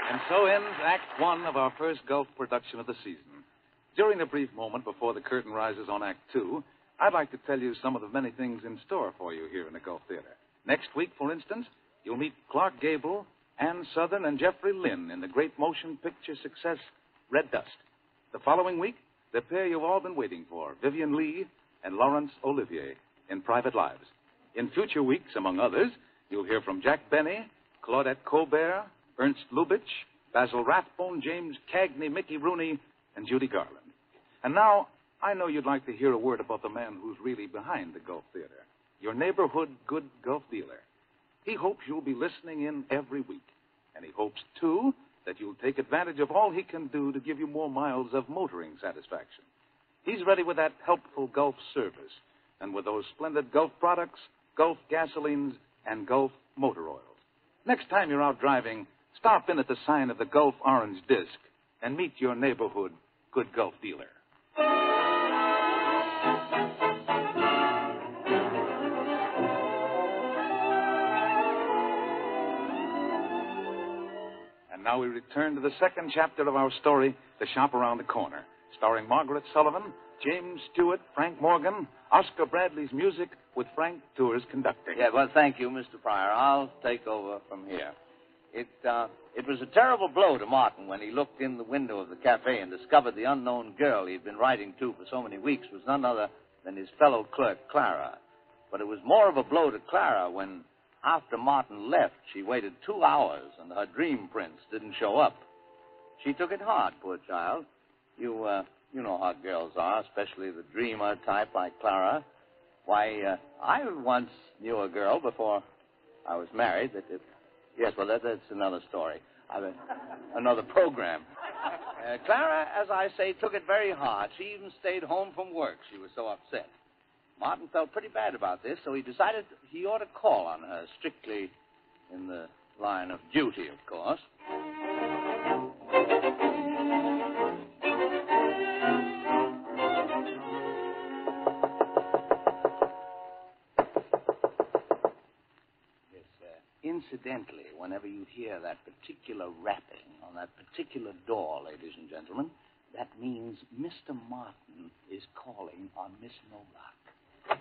And so ends Act One of our first Gulf production of the season. During the brief moment before the curtain rises on Act Two, I'd like to tell you some of the many things in store for you here in the Gulf Theater. Next week, for instance, you'll meet Clark Gable, Ann Sothern, and Jeffrey Lynn in the great motion picture success Red Dust. The following week, the pair you've all been waiting for, Vivian Lee and Laurence Olivier, in Private Lives. In future weeks, among others, you'll hear from Jack Benny, Claudette Colbert, Ernst Lubitsch, Basil Rathbone, James Cagney, Mickey Rooney, and Judy Garland. And now, I know you'd like to hear a word about the man who's really behind the Gulf Theater, your neighborhood good Gulf dealer. He hopes you'll be listening in every week. And he hopes, too, that you'll take advantage of all he can do to give you more miles of motoring satisfaction. He's ready with that helpful Gulf service and with those splendid Gulf products, Gulf gasolines, and Gulf motor oils. Next time you're out driving, stop in at the sign of the Gulf Orange Disc and meet your neighborhood good Gulf dealer. And now we return to the second chapter of our story, The Shop Around the Corner, starring Margaret Sullivan, James Stewart, Frank Morgan, Oscar Bradley's music with Frank Tours conducting. Yeah, well, thank you, Mr. Pryor. I'll take over from here. It was a terrible blow to Martin when he looked in the window of the cafe and discovered the unknown girl he'd been writing to for so many weeks was none other than his fellow clerk, Clara. But it was more of a blow to Clara when, after Martin left, she waited 2 hours and her dream prince didn't show up. She took it hard, poor child. You know how girls are, especially the dreamer type like Clara. Why, I once knew a girl before I was married Yes, well, that's another story. Another program. Clara, as I say, took it very hard. She even stayed home from work. She was so upset. Martin felt pretty bad about this, so he decided he ought to call on her, strictly in the line of duty, of course. Incidentally, whenever you hear that particular rapping on that particular door, ladies and gentlemen, that means Mr. Martin is calling on Miss Novak.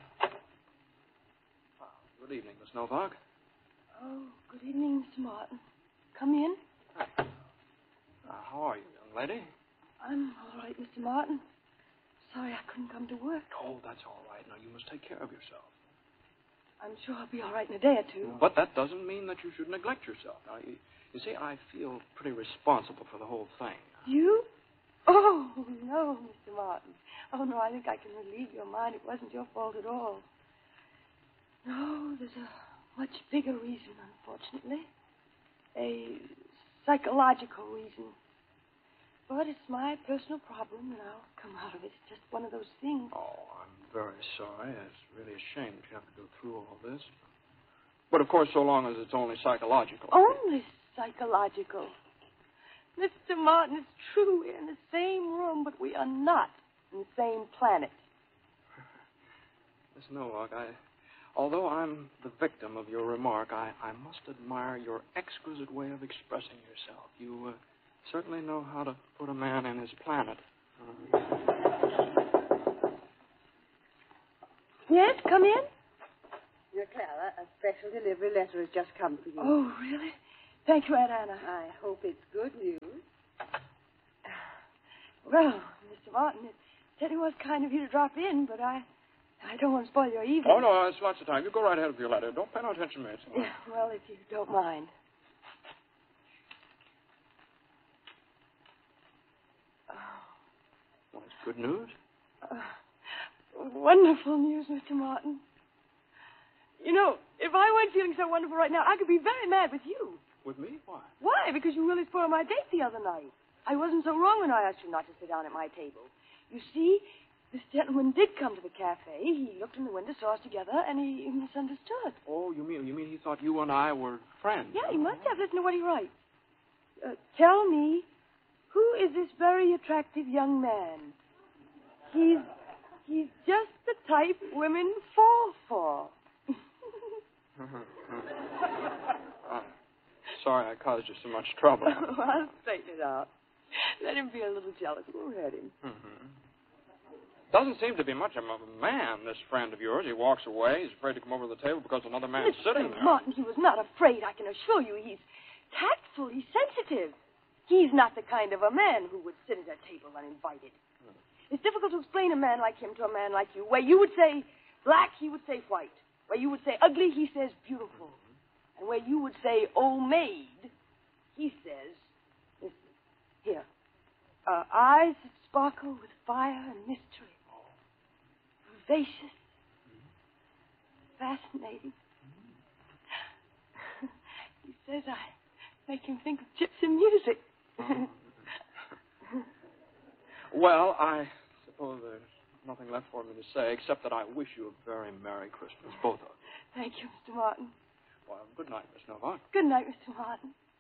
Good evening, Miss Novak. Oh, good evening, Mr. Martin. Come in. Hi. How are you, young lady? I'm all right, Mr. Martin. Sorry I couldn't come to work. Oh, that's all right. Now, you must take care of yourself. I'm sure I'll be all right in a day or two. But that doesn't mean that you should neglect yourself. Now, you see, I feel pretty responsible for the whole thing. You? Oh, no, Mr. Martin. Oh, no, I think I can relieve your mind. It wasn't your fault at all. No, there's a much bigger reason, unfortunately. A psychological reason. But it's my personal problem, and I'll come out of it. It's just one of those things. Oh, I'm very sorry. It's really a shame that you have to go through all this. But, of course, so long as it's only psychological. Only psychological. Mr. Martin, it's true. We're in the same room, but we are not on the same planet. Miss Novak, although I'm the victim of your remark, I must admire your exquisite way of expressing yourself. You certainly know how to put a man in his planet. Yes, come in. Dear Clara, a special delivery letter has just come for you. Oh, really? Thank you, Aunt Anna. I hope it's good news. Well, Mr. Martin, it certainly was kind of you to drop in, but I don't want to spoil your evening. Oh, no, it's lots of time. You go right ahead with your letter. Don't pay no attention to me. Yeah, well, if you don't mind. Well, it's good news. Wonderful news, Mr. Martin. You know, if I weren't feeling so wonderful right now, I could be very mad with you. With me? Why? Why? Because you really spoiled my date the other night. I wasn't so wrong when I asked you not to sit down at my table. You see, this gentleman did come to the cafe. He looked in the window, saw us together, and he misunderstood. Oh, you mean he thought you and I were friends? Yeah, he must have. Listen to what he writes. Tell me, who is this very attractive young man? He's just the type women fall for. sorry I caused you so much trouble. I'll straighten it out. Let him be a little jealous. We'll hurt him. Mm-hmm. Doesn't seem to be much of a man, this friend of yours. He walks away. He's afraid to come over to the table because another man's sitting there. Martin, he was not afraid, I can assure you. He's tactful. He's sensitive. He's not the kind of a man who would sit at a table uninvited. It's difficult to explain a man like him to a man like you. Where you would say black, he would say white. Where you would say ugly, he says beautiful. And where you would say old maid, he says, listen, here, eyes that sparkle with fire and mystery. Vivacious. Fascinating. He says I make him think of gypsy music. Well, I suppose there's nothing left for me to say except that I wish you a very Merry Christmas, both of you. Thank you, Mr. Martin. Well, good night, Miss Novak. Good night, Mr. Martin.